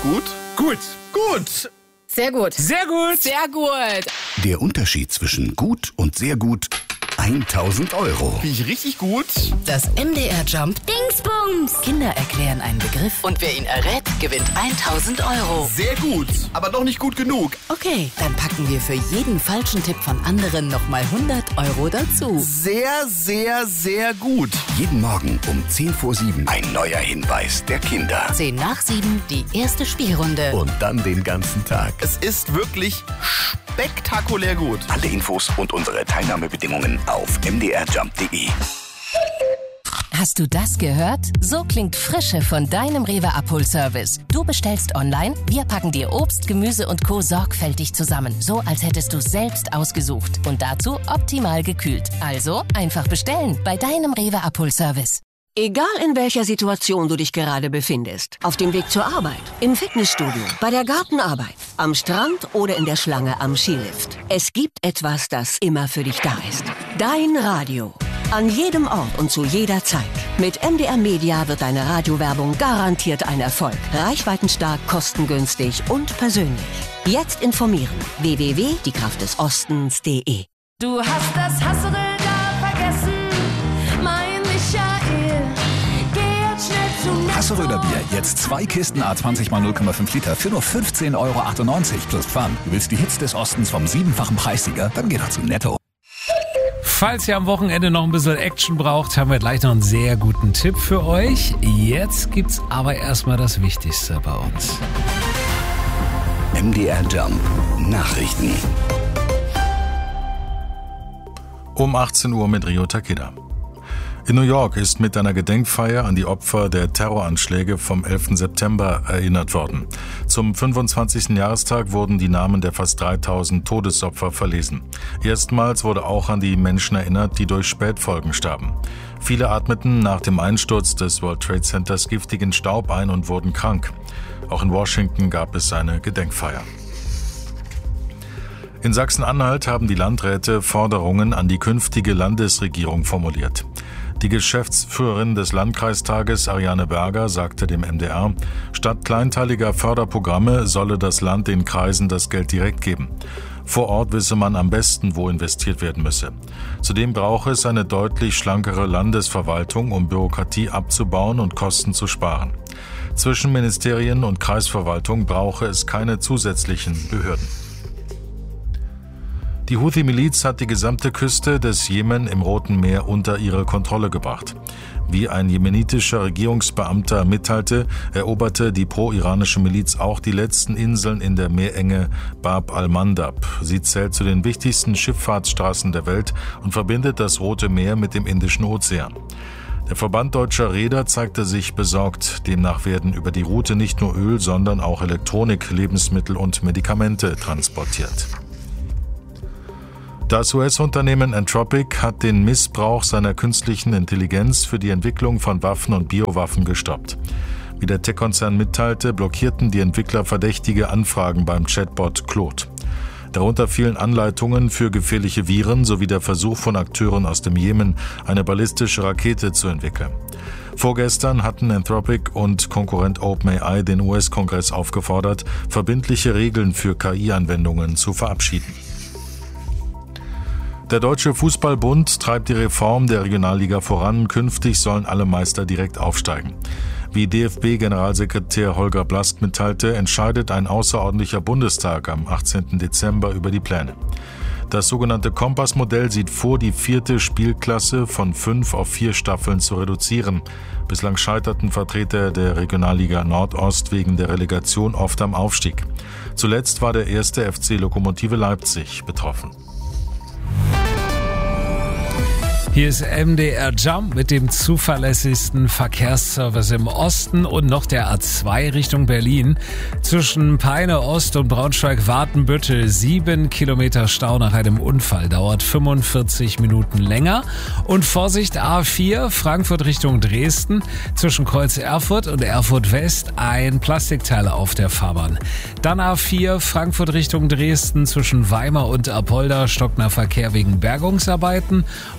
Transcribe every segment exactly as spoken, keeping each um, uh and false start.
Gut? Gut. Gut! Sehr gut. Sehr gut. Sehr gut. Der Unterschied zwischen gut und sehr gut: tausend Euro. Bin ich richtig gut? Das M D R Jump Dingsbums. Kinder erklären einen Begriff und wer ihn errät, gewinnt tausend Euro. Sehr gut, aber noch nicht gut genug. Okay, dann packen wir für jeden falschen Tipp von anderen nochmal hundert Euro dazu. Sehr, sehr, sehr gut. Jeden Morgen um zehn vor sieben ein neuer Hinweis der Kinder. zehn nach sieben, die erste Spielrunde. Und dann den ganzen Tag. Es ist wirklich spektakulär gut. Alle Infos und unsere Teilnahmebedingungen auf m d r jump punkt d e. Hast du das gehört? So klingt Frische von deinem Rewe Abholservice. Du bestellst online, wir packen dir Obst, Gemüse und Co. sorgfältig zusammen. So, als hättest du es selbst ausgesucht. Und dazu optimal gekühlt. Also einfach bestellen bei deinem Rewe Abholservice. Egal in welcher Situation du dich gerade befindest. Auf dem Weg zur Arbeit, im Fitnessstudio, bei der Gartenarbeit, am Strand oder in der Schlange am Skilift. Es gibt etwas, das immer für dich da ist. Dein Radio. An jedem Ort und zu jeder Zeit. Mit M D R Media wird deine Radiowerbung garantiert ein Erfolg. Reichweitenstark, kostengünstig und persönlich. Jetzt informieren. w w w punkt die kraft des ostens punkt d e. Du hast das Hassel da vergessen, mein Michael. Geh jetzt schnell zu Netto. Hasseröder Bier, jetzt zwei Kisten A zwanzig mal null Komma fünf Liter für nur fünfzehn Euro achtundneunzig plus Pfand. Du willst die Hits des Ostens vom siebenfachen Preissieger? Dann geh doch zu Netto. Falls ihr am Wochenende noch ein bisschen Action braucht, haben wir gleich noch einen sehr guten Tipp für euch. Jetzt gibt's aber erstmal das Wichtigste bei uns. M D R Jump Nachrichten. Um achtzehn Uhr mit Rio Takeda. In New York ist mit einer Gedenkfeier an die Opfer der Terroranschläge vom elften September erinnert worden. Zum fünfundzwanzigsten Jahrestag wurden die Namen der fast dreitausend Todesopfer verlesen. Erstmals wurde auch an die Menschen erinnert, die durch Spätfolgen starben. Viele atmeten nach dem Einsturz des World Trade Centers giftigen Staub ein und wurden krank. Auch in Washington gab es eine Gedenkfeier. In Sachsen-Anhalt haben die Landräte Forderungen an die künftige Landesregierung formuliert. Die Geschäftsführerin des Landkreistages, Ariane Berger, sagte dem M D R, statt kleinteiliger Förderprogramme solle das Land den Kreisen das Geld direkt geben. Vor Ort wisse man am besten, wo investiert werden müsse. Zudem brauche es eine deutlich schlankere Landesverwaltung, um Bürokratie abzubauen und Kosten zu sparen. Zwischen Ministerien und Kreisverwaltung brauche es keine zusätzlichen Behörden. Die Houthi-Miliz hat die gesamte Küste des Jemen im Roten Meer unter ihre Kontrolle gebracht. Wie ein jemenitischer Regierungsbeamter mitteilte, eroberte die pro-iranische Miliz auch die letzten Inseln in der Meerenge Bab al-Mandab. Sie zählt zu den wichtigsten Schifffahrtsstraßen der Welt und verbindet das Rote Meer mit dem Indischen Ozean. Der Verband deutscher Reeder zeigte sich besorgt. Demnach werden über die Route nicht nur Öl, sondern auch Elektronik, Lebensmittel und Medikamente transportiert. Das U S-Unternehmen Anthropic hat den Missbrauch seiner künstlichen Intelligenz für die Entwicklung von Waffen und Biowaffen gestoppt. Wie der Tech-Konzern mitteilte, blockierten die Entwickler verdächtige Anfragen beim Chatbot Claude. Darunter fielen Anleitungen für gefährliche Viren sowie der Versuch von Akteuren aus dem Jemen, eine ballistische Rakete zu entwickeln. Vorgestern hatten Anthropic und Konkurrent OpenAI den U S-Kongress aufgefordert, verbindliche Regeln für K I-Anwendungen zu verabschieden. Der Deutsche Fußballbund treibt die Reform der Regionalliga voran. Künftig sollen alle Meister direkt aufsteigen. Wie D F B-Generalsekretär Holger Blask mitteilte, entscheidet ein außerordentlicher Bundestag am achtzehnten Dezember über die Pläne. Das sogenannte Kompass-Modell sieht vor, die vierte Spielklasse von fünf auf vier Staffeln zu reduzieren. Bislang scheiterten Vertreter der Regionalliga Nordost wegen der Relegation oft am Aufstieg. Zuletzt war der erste F C Lokomotive Leipzig betroffen. Hier ist M D R Jump mit dem zuverlässigsten Verkehrsservice im Osten und noch der A zwei Richtung Berlin. Zwischen Peine Ost und Braunschweig-Wartenbüttel sieben Kilometer Stau nach einem Unfall, dauert fünfundvierzig Minuten länger. Und Vorsicht, A vier Frankfurt Richtung Dresden, zwischen Kreuz Erfurt und Erfurt West ein Plastikteil auf der Fahrbahn. Dann A vier Frankfurt Richtung Dresden, zwischen Weimar und Apolda stockender Verkehr wegen Bergungsarbeiten und A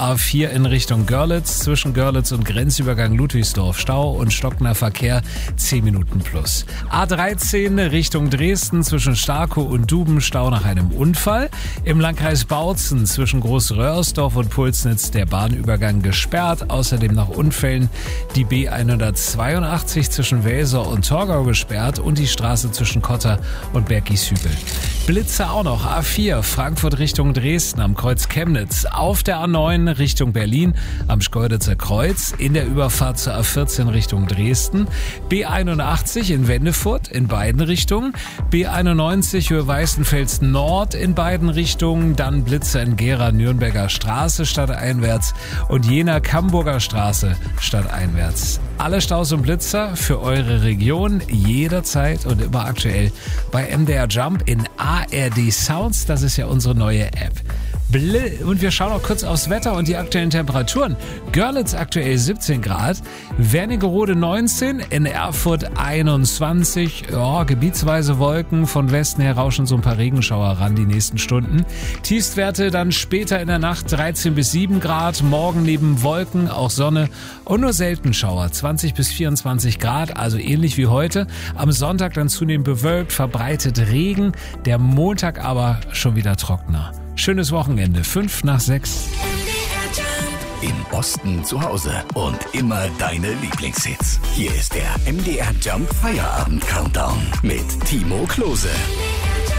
A vier in Richtung Görlitz. Zwischen Görlitz und Grenzübergang Ludwigsdorf Stau und stockender Verkehr zehn Minuten plus. A dreizehn Richtung Dresden zwischen Starkow und Duben Stau nach einem Unfall. Im Landkreis Bautzen zwischen Großröhrsdorf und Pulsnitz der Bahnübergang gesperrt. Außerdem nach Unfällen die B hundertzweiundachtzig zwischen Welser und Torgau gesperrt und die Straße zwischen Kotter und Bergieshübel. Blitze auch noch. A vier Frankfurt Richtung Dresden am Kreuz Chemnitz. Auf der A neun Richtung Berlin am Schkeuditzer Kreuz. In der Überfahrt zur A vierzehn Richtung Dresden. B einundachtzig in Wendefurt in beiden Richtungen. B einundneunzig Höhe Weißenfels Nord in beiden Richtungen. Dann Blitze in Gera Nürnberger Straße stadteinwärts und Jena Camburger Straße stadteinwärts. Alle Staus und Blitzer für eure Region jederzeit und immer aktuell bei M D R Jump in A R D Sounds. Das ist ja unsere neue App. Und wir schauen noch kurz aufs Wetter und die aktuellen Temperaturen. Görlitz aktuell siebzehn Grad, Wernigerode neunzehn, in Erfurt einundzwanzig. Ja, gebietsweise Wolken, von Westen her rauschen so ein paar Regenschauer ran die nächsten Stunden. Tiefstwerte dann später in der Nacht dreizehn bis sieben Grad, morgen neben Wolken auch Sonne und nur selten Schauer, zwanzig bis vierundzwanzig Grad, also ähnlich wie heute. Am Sonntag dann zunehmend bewölkt, verbreitet Regen, der Montag aber schon wieder trockener. Schönes Wochenende, fünf nach sechs. Im Osten zu Hause und immer deine Lieblingshits. Hier ist der M D R Jump Feierabend Countdown mit Timo Klose.